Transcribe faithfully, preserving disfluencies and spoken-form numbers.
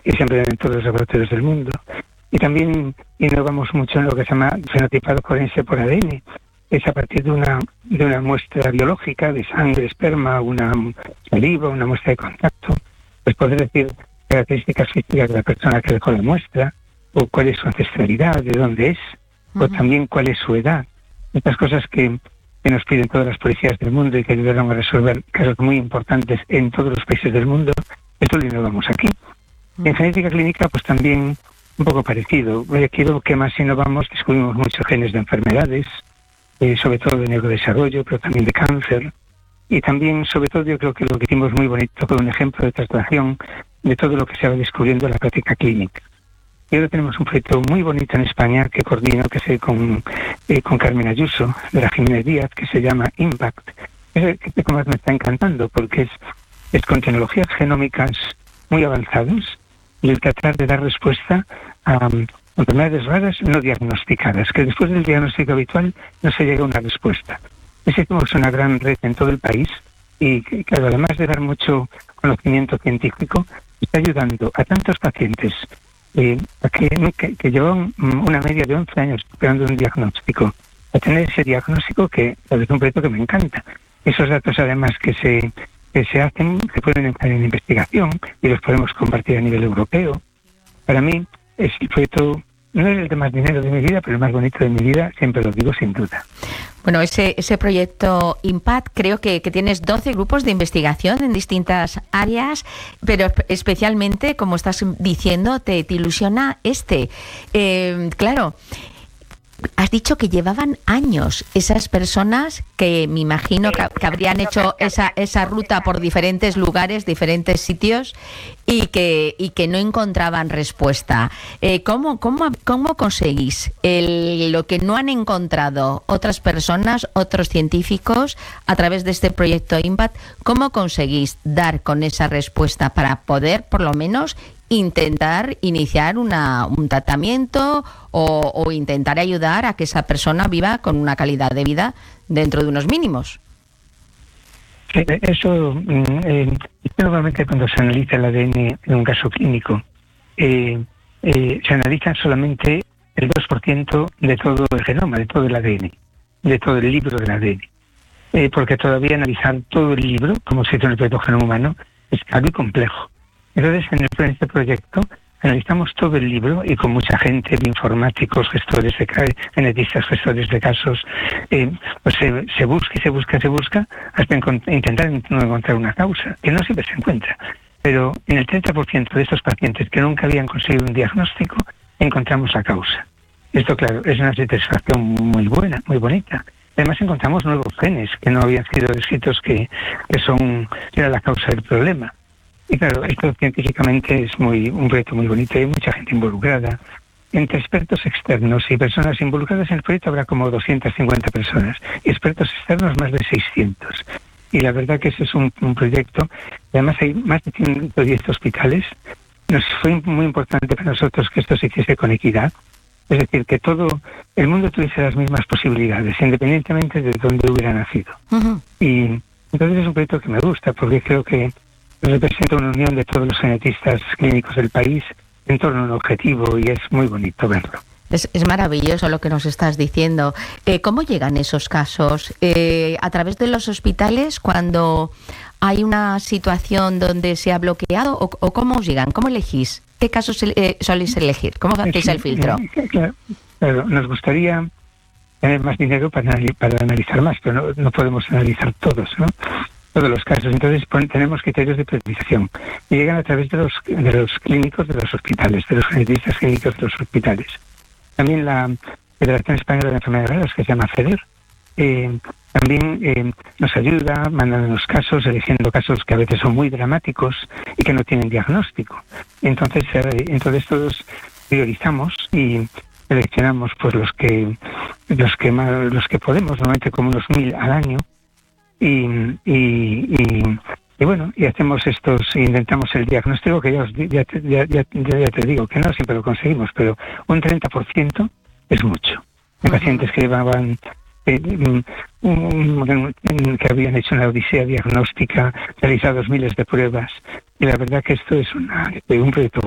y siempre en todos los laboratorios del mundo. Y también innovamos mucho en lo que se llama fenotipado forense por A D N. Es a partir de una de una muestra biológica, de sangre, esperma, una saliva, una muestra de contacto, pues poder decir características físicas de la persona que dejó la muestra, o cuál es su ancestralidad, de dónde es, uh-huh. o también cuál es su edad. Estas cosas que, que nos piden todas las policías del mundo y que ayudaron a resolver casos muy importantes en todos los países del mundo, esto lo innovamos aquí. Uh-huh. En genética clínica, pues también un poco parecido. Aquí lo que más innovamos, descubrimos muchos genes de enfermedades, eh, sobre todo de neurodesarrollo, pero también de cáncer. Y también, sobre todo, yo creo que lo que hicimos muy bonito fue un ejemplo de traslación de todo lo que se va descubriendo en la práctica clínica. Y ahora tenemos un proyecto muy bonito en España que coordino, que sé con, eh, con Carmen Ayuso, de la Jiménez Díaz, que se llama Impact. Es el que más me está encantando, porque es, es con tecnologías genómicas muy avanzadas y el tratar de dar respuesta a um, enfermedades raras no diagnosticadas, que después del diagnóstico habitual no se llega a una respuesta. Hicimos una gran red en todo el país y, claro, además de dar mucho conocimiento científico, está ayudando a tantos pacientes eh, a que, que, que llevan una media de once años esperando un diagnóstico, a tener ese diagnóstico que es un proyecto que me encanta. Esos datos, además, que se, que se hacen, se pueden entrar en investigación y los podemos compartir a nivel europeo. Para mí, es el proyecto, no es el de más dinero de mi vida, pero el más bonito de mi vida, siempre lo digo sin duda. Bueno, ese, ese proyecto Impact, creo que, que tienes doce grupos de investigación en distintas áreas, pero especialmente, como estás diciendo, te, te ilusiona este. Eh, claro, has dicho que llevaban años esas personas que me imagino que, que habrían hecho esa, esa ruta por diferentes lugares, diferentes sitios y que, y que no encontraban respuesta. Eh, ¿cómo, cómo, ¿Cómo conseguís el, lo que no han encontrado otras personas, otros científicos a través de este proyecto Impact? ¿Cómo conseguís dar con esa respuesta para poder, por lo menos, intentar iniciar una, un tratamiento o, o intentar ayudar a que esa persona viva con una calidad de vida dentro de unos mínimos? Eso, eh, normalmente cuando se analiza el A D N en un caso clínico, eh, eh, se analiza solamente el dos por ciento de todo el genoma, de todo el A D N, de todo el libro del A D N. Eh, porque todavía analizar todo el libro, como se hizo en el proyecto Genoma Humano, es algo complejo. Entonces, en, el, en este proyecto analizamos todo el libro y con mucha gente, informáticos, gestores de genetistas, gestores de casos, eh, pues se, se busca y se busca y se busca hasta encont- intentar no encontrar una causa, que no siempre se encuentra. Pero en el treinta por ciento de estos pacientes que nunca habían conseguido un diagnóstico, encontramos la causa. Esto, claro, es una satisfacción muy buena, muy bonita. Además, encontramos nuevos genes que no habían sido descritos que, que son que era la causa del problema. Y claro, esto científicamente es muy un proyecto muy bonito y hay mucha gente involucrada. Entre expertos externos y personas involucradas en el proyecto habrá como doscientas cincuenta personas y expertos externos más de seiscientos. Y la verdad que ese es un, un proyecto. Además hay más de ciento diez hospitales. Nos fue muy importante para nosotros que esto se hiciese con equidad. Es decir, que todo el mundo tuviese las mismas posibilidades, independientemente de dónde hubiera nacido. Uh-huh. Y entonces es un proyecto que me gusta porque creo que representa una unión de todos los genetistas clínicos del país en torno a un objetivo y es muy bonito verlo. Es, es maravilloso lo que nos estás diciendo. Eh, ¿Cómo llegan esos casos? Eh, ¿A través de los hospitales cuando hay una situación donde se ha bloqueado o, o cómo os llegan? ¿Cómo elegís? ¿Qué casos eh, soléis elegir? ¿Cómo hacéis sí, el filtro? Eh, claro, claro, nos gustaría tener más dinero para, para analizar más, pero no, no podemos analizar todos, ¿no? Todos los casos. Entonces pon, tenemos criterios de priorización y llegan a través de los, de los clínicos de los hospitales, de los genetistas clínicos de los hospitales. También la Federación Española de Enfermedades Raras, que se llama FEDER, eh, también eh, nos ayuda, mandan los casos, eligiendo casos que a veces son muy dramáticos y que no tienen diagnóstico. Entonces, eh, entonces todos priorizamos y seleccionamos pues los que los que más, los que podemos, normalmente como unos mil al año. Y, y, y, y bueno, y hacemos estos, intentamos el diagnóstico, que ya, os, ya, ya, ya, ya te digo que no siempre lo conseguimos, pero un treinta por ciento es mucho. Hay pacientes que llevaban, eh, un, un, que habían hecho una odisea diagnóstica, realizados miles de pruebas, y la verdad que esto es una, un proyecto